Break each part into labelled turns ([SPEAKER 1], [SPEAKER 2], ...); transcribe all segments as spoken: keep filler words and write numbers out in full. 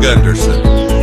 [SPEAKER 1] Gunderson.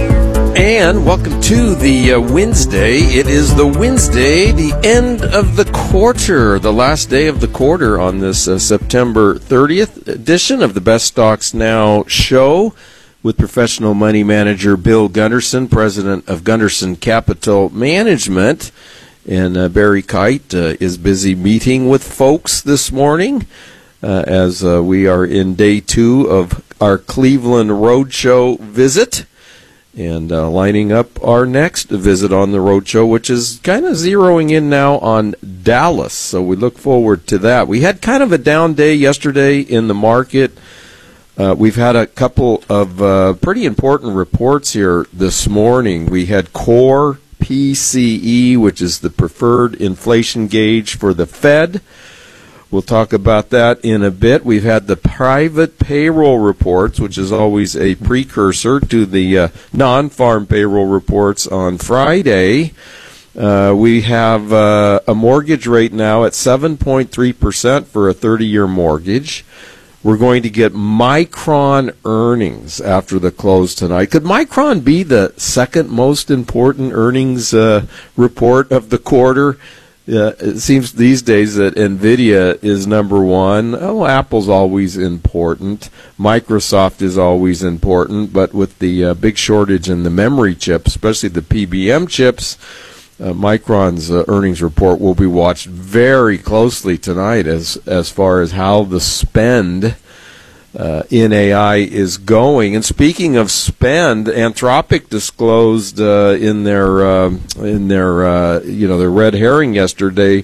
[SPEAKER 2] And welcome to the uh, Wednesday. It is the Wednesday, the end of the quarter, the last day of the quarter on this uh, September thirtieth edition of the Best Stocks Now show with professional money manager Bill Gunderson, president of Gunderson Capital Management. And uh, Barry Kite uh, is busy meeting with folks this morning uh, as uh, we are in day two of our Cleveland Roadshow visit and uh, lining up our next visit on the Roadshow, which is kind of zeroing in now on Dallas. So we look forward to that. We had kind of a down day yesterday in the market. Uh, we've had a couple of uh, pretty important reports here this morning. We had Core P C E, which is the preferred inflation gauge for the Fed. We'll talk about that in a bit. We've had the private payroll reports, which is always a precursor to the uh, non-farm payroll reports on Friday. Uh, we have uh, a mortgage rate now at seven point three percent for a thirty-year mortgage. We're going to get Micron earnings after the close tonight. Could Micron be the second most important earnings uh, report of the quarter? Uh, it seems these days that NVIDIA is number one. Oh, Apple's always important. Microsoft is always important. But with the uh, big shortage in the memory chips, especially the P B M chips, Uh, Micron's uh, earnings report will be watched very closely tonight as as far as how the spend uh, in A I is going. And speaking of spend, Anthropic disclosed uh, in their uh, in their uh, you know their red herring yesterday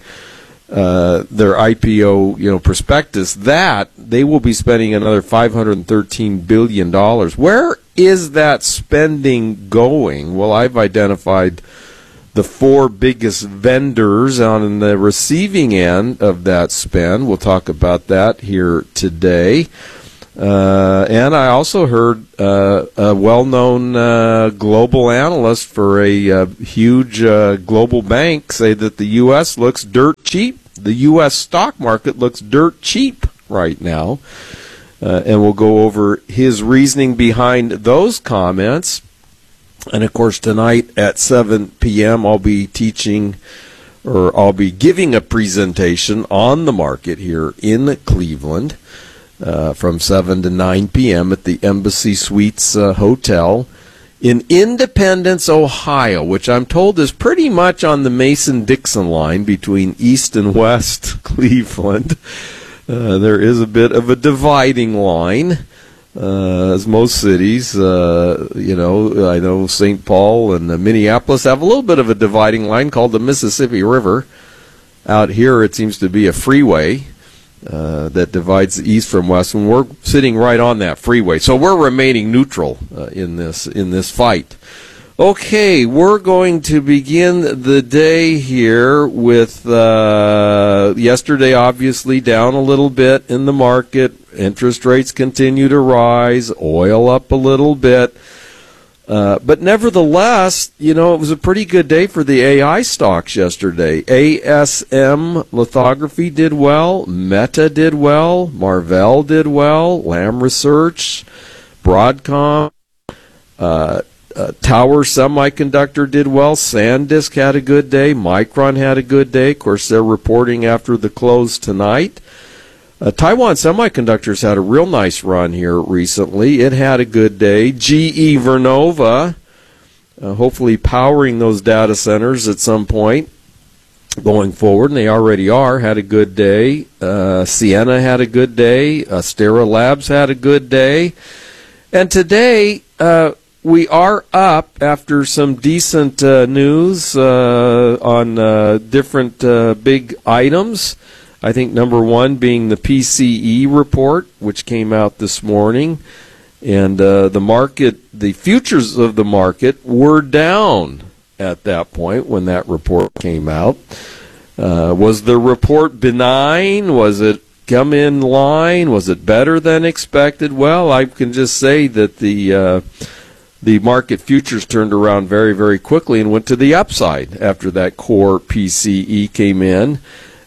[SPEAKER 2] uh, their I P O you know prospectus that they will be spending another five hundred thirteen billion dollars. Where is that spending going? Well, I've identified the four biggest vendors on the receiving end of that spend. We'll talk about that here today. Uh, and I also heard uh, a well-known uh, global analyst for a uh, huge uh, global bank say that the U S looks dirt cheap. The U S stock market looks dirt cheap right now. Uh, and we'll go over his reasoning behind those comments. And, of course, tonight at seven p.m. I'll be teaching or I'll be giving a presentation on the market here in Cleveland uh, from seven to nine p.m. at the Embassy Suites uh, Hotel in Independence, Ohio, which I'm told is pretty much on the Mason-Dixon line between East and West Cleveland. Uh, there is a bit of a dividing line. Uh, as most cities, uh, you know, I know Saint Paul and uh, Minneapolis have a little bit of a dividing line called the Mississippi River. Out here, it seems to be a freeway uh, that divides the east from west, and we're sitting right on that freeway. So we're remaining neutral uh, in this in this fight. Okay, we're going to begin the day here with uh, yesterday obviously down a little bit in the market. Interest rates continue to rise, oil up a little bit. Uh, but nevertheless, you know, it was a pretty good day for the A I stocks yesterday. A S M Lithography did well, Meta did well, Marvell did well, Lam Research, Broadcom, uh, Uh, Tower Semiconductor did well. SanDisk had a good day. Micron had a good day. Of course, they're reporting after the close tonight. Uh, Taiwan Semiconductors had a real nice run here recently. It had a good day. G E Vernova, uh, hopefully powering those data centers at some point going forward, and they already are, had a good day. Uh, Ciena had a good day. Astera Labs had a good day. And today, uh, we are up after some decent uh, news uh, on uh, different uh, big items. I think number one being the P C E report, which came out this morning. And uh, the market, the futures of the market were down at that point when that report came out. Uh, was the report benign? Was it come in line? Was it better than expected? Well, I can just say that the uh, the market futures turned around very, very quickly and went to the upside after that core P C E came in.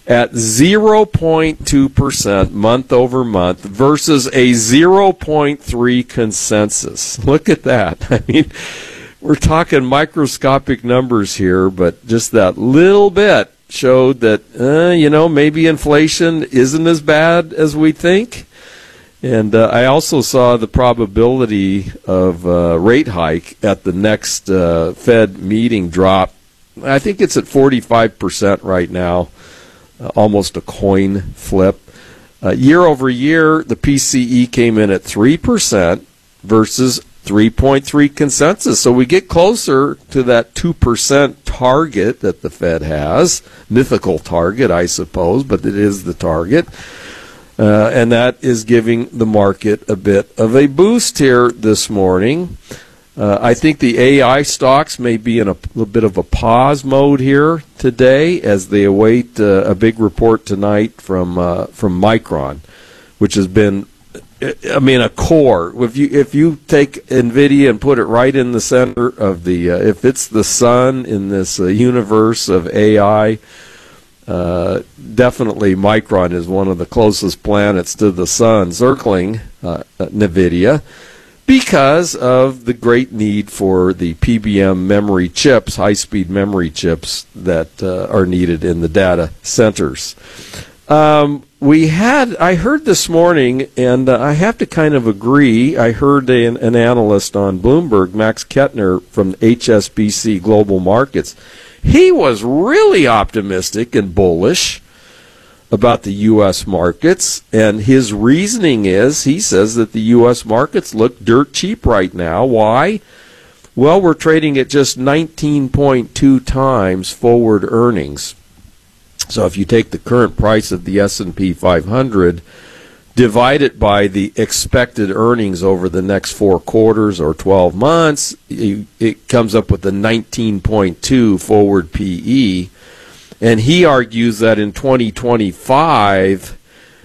[SPEAKER 2] at zero point two percent month over month versus a zero point three consensus. Look at that. I mean, we're talking microscopic numbers here, but just that little bit showed that, uh, you know, maybe inflation isn't as bad as we think. And uh, I also saw the probability of uh, rate hike at the next uh, Fed meeting drop. I think it's at forty-five percent right now, uh, almost a coin flip. Uh, year over year, the P C E came in at three percent versus three point three consensus. So we get closer to that two percent target that the Fed has. Mythical target, I suppose, but it is the target. Uh, and that is giving the market a bit of a boost here this morning. Uh, I think the A I stocks may be in a little bit of a pause mode here today as they await uh, a big report tonight from uh, from Micron, which has been, I mean, a core. If you if you take NVIDIA and put it right in the center of the, uh, if it's the sun in this uh, universe of A I, uh, definitely Micron is one of the closest planets to the sun circling uh, NVIDIA, because of the great need for the P B M memory chips, high-speed memory chips that uh, are needed in the data centers. Um, we had, I heard this morning, and uh, I have to kind of agree, I heard a, an analyst on Bloomberg, Max Kettner from H S B C Global Markets. He was really optimistic and bullish about the U S markets, and his reasoning is, he says that the U S markets look dirt cheap right now. Why? Well, we're trading at just nineteen point two times forward earnings. So if you take the current price of the S and P five hundred, divide it by the expected earnings over the next four quarters or twelve months, it comes up with a nineteen point two forward P E. And he argues that in twenty twenty-five,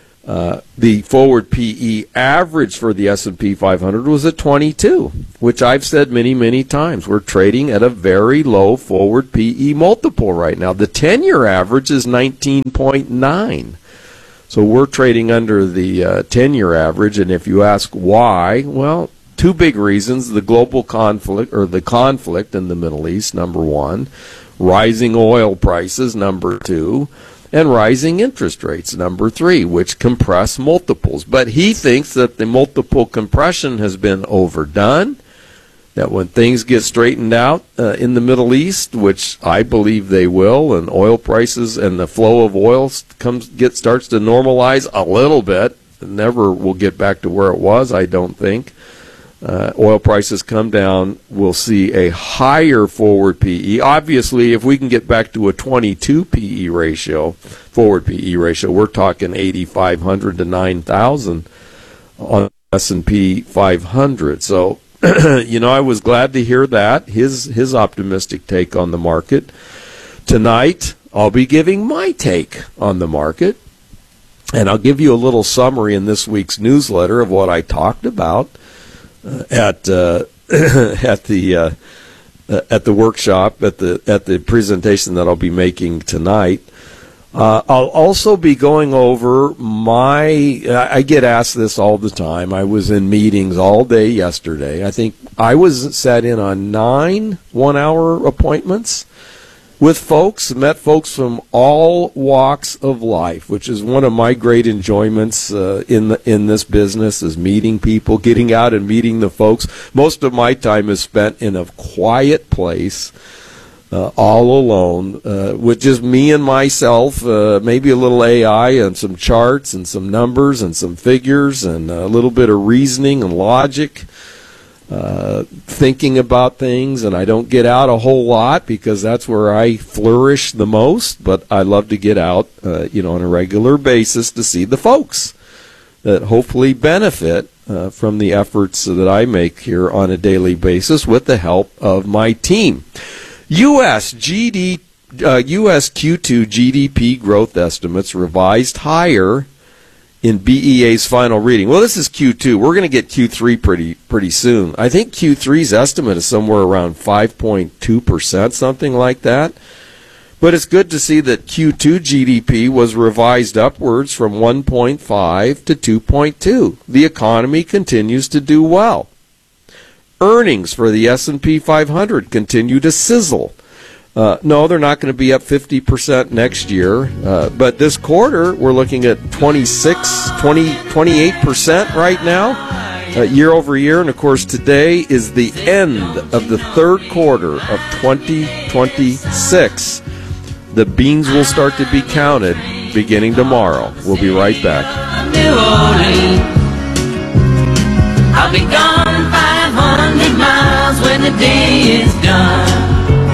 [SPEAKER 2] uh, the forward P E average for the S and P five hundred was at twenty-two, which I've said many, many times. We're trading at a very low forward P E multiple right now. The ten-year average is nineteen point nine. So we're trading under the uh, ten-year average, and if you ask why, well, two big reasons: the global conflict, or the conflict in the Middle East, number one; rising oil prices, number two; and rising interest rates, number three, which compress multiples. But he thinks that the multiple compression has been overdone, that when things get straightened out uh, in the Middle East, which I believe they will, and oil prices and the flow of oil comes get starts to normalize a little bit, it never will get back to where it was, I don't think. Uh, oil prices come down, we'll see a higher forward P E. Obviously, if we can get back to a twenty-two P E ratio, forward P E ratio, we're talking eighty-five hundred to nine thousand on S and P five hundred. So, you know, I was glad to hear that, his his optimistic take on the market. Tonight, I'll be giving my take on the market, and I'll give you a little summary in this week's newsletter of what I talked about uh, at uh, at the uh, uh, at the workshop, at the at the presentation that I'll be making tonight. Uh, I'll also be going over my, I get asked this all the time. I was in meetings all day yesterday. I think I was sat in on nine one-hour appointments with folks, met folks from all walks of life, which is one of my great enjoyments uh, in the, in this business, is meeting people, getting out and meeting the folks. Most of my time is spent in a quiet place, Uh, all alone, uh, with just me and myself, uh, maybe a little A I and some charts and some numbers and some figures and a little bit of reasoning and logic, uh, thinking about things. And I don't get out a whole lot because that's where I flourish the most, but I love to get out, uh, you know, on a regular basis to see the folks that hopefully benefit uh, from the efforts that I make here on a daily basis with the help of my team. U S G D, uh, U S Q two G D P growth estimates revised higher in B E A's final reading. Well, this is Q two. We're going to get Q three pretty pretty soon. I think Q three's estimate is somewhere around five point two percent, something like that. But it's good to see that Q two G D P was revised upwards from one point five to two point two. The economy continues to do well. Earnings for the S and P five hundred continue to sizzle. Uh, no, they're not going to be up fifty percent next year, uh, but this quarter we're looking at twenty-six, twenty, twenty-eight percent right now, uh, year over year. And of course, today is the end of the third quarter of twenty twenty-six. The beans will start to be counted beginning tomorrow. We'll be right back.
[SPEAKER 1] New Orleans, I'll be gone five hundred miles when the day is done.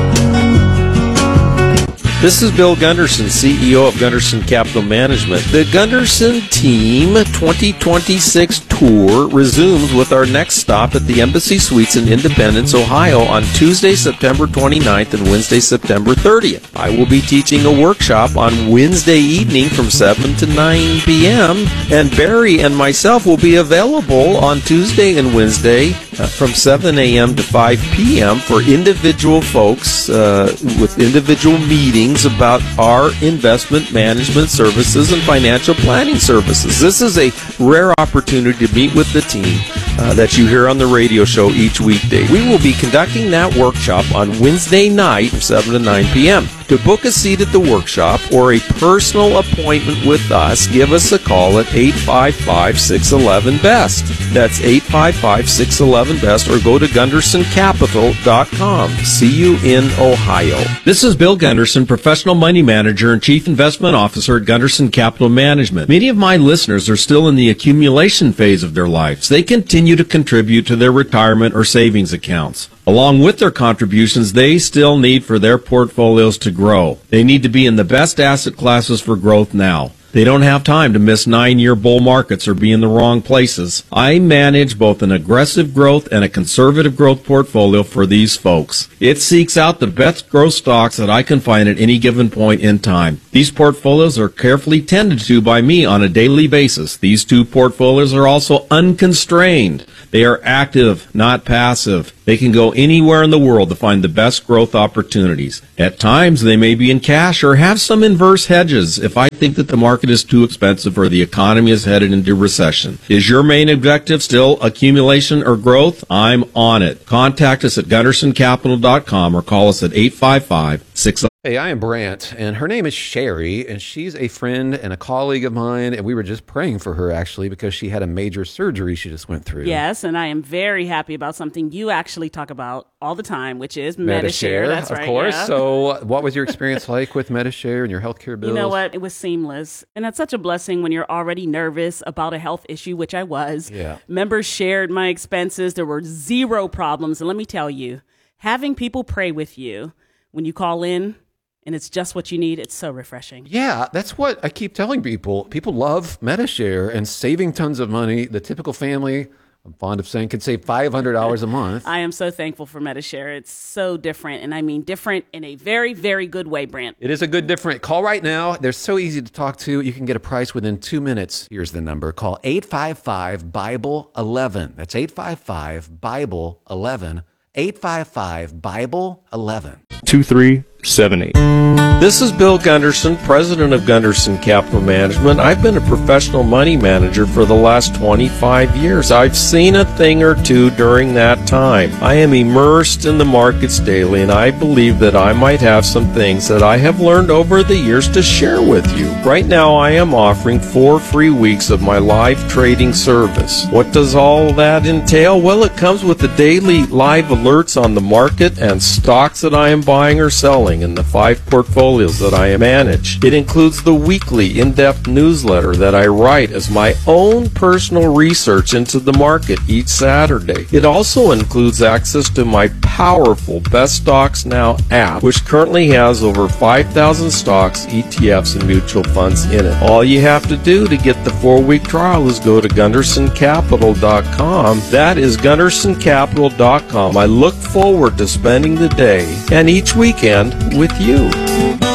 [SPEAKER 2] This is Bill Gunderson, C E O of Gunderson Capital Management. The Gunderson Team twenty twenty-six tour resumes with our next stop at the Embassy Suites in Independence, Ohio on Tuesday, September twenty-ninth and Wednesday, September thirtieth. I will be teaching a workshop on Wednesday evening from seven to nine p.m. and Barry and myself will be available on Tuesday and Wednesday uh, from seven a.m. to five p.m. for individual folks uh, with individual meetings about our investment management services and financial planning services. This is a rare opportunity to meet with the team uh, that you hear on the radio show each weekday. We will be conducting that workshop on Wednesday night from seven to nine p.m. To book a seat at the workshop or a personal appointment with us, give us a call at eight five five, six one one, B E S T. That's eight five five, six one one, B E S T, or go to Gunderson Capital dot com. See you in Ohio. This is Bill Gunderson, Professional Money Manager and Chief Investment Officer at Gunderson Capital Management. Many of my listeners are still in the accumulation phase of their lives. They continue to contribute to their retirement or savings accounts. Along with their contributions, they still need for their portfolios to grow. They need to be in the best asset classes for growth now. They don't have time to miss nine-year bull markets or be in the wrong places. I manage both an aggressive growth and a conservative growth portfolio for these folks. It seeks out the best growth stocks that I can find at any given point in time. These portfolios are carefully tended to by me on a daily basis. These two portfolios are also unconstrained. They are active, not passive. They can go anywhere in the world to find the best growth opportunities. At times, they may be in cash or have some inverse hedges if I think that the market is too expensive or the economy is headed into recession. Is your main objective still accumulation or growth? I'm on it. Contact us at Gunderson Capital dot com or call us at eight five five, six.
[SPEAKER 3] Hey, I am Brant, and her name is Sherry, and she's a friend and a colleague of mine, and we were just praying for her, actually, because she had a major surgery she just went through.
[SPEAKER 4] Yes, and I am very happy about something you actually talk about all the time, which is
[SPEAKER 3] Metashare.
[SPEAKER 4] Metashare. That's
[SPEAKER 3] of
[SPEAKER 4] right.
[SPEAKER 3] Of course.
[SPEAKER 4] Yeah.
[SPEAKER 3] So what was your experience like with Metashare and your healthcare bills?
[SPEAKER 4] You know what? It was seamless. And that's such a blessing when you're already nervous about a health issue, which I was.
[SPEAKER 3] Yeah.
[SPEAKER 4] Members shared my expenses. There were zero problems. And let me tell you, having people pray with you when you call in, and it's just what you need, it's so refreshing.
[SPEAKER 3] Yeah, that's what I keep telling people. People love Metashare and saving tons of money. The typical family, I'm fond of saying, can save five hundred dollars a month.
[SPEAKER 4] I am so thankful for Metashare. It's so different, and I mean different in a very, very good way, Brant.
[SPEAKER 3] It is a good different. Call right now. They're so easy to talk to. You can get a price within two minutes. Here's the number. Call eight five five, Bible eleven. That's eight five five, Bible eleven. eight five five, Bible eleven.
[SPEAKER 5] two three seven eight.
[SPEAKER 2] This is Bill Gunderson, president of Gunderson Capital Management. I've been a professional money manager for the last twenty-five years. I've seen a thing or two during that time. I am immersed in the markets daily, and I believe that I might have some things that I have learned over the years to share with you. Right now, I am offering four free weeks of my live trading service. What does all that entail? Well, it comes with the daily live alerts on the market and stocks that I am buying or selling in the five portfolios that I manage. It includes the weekly in-depth newsletter that I write as my own personal research into the market each Saturday. It also includes access to my powerful Best Stocks Now app, which currently has over five thousand stocks, E T Fs, and mutual funds in it. All you have to do to get the four-week trial is go to Gunderson Capital dot com. That is Gunderson Capital dot com. I look forward to spending the day and each weekend with you.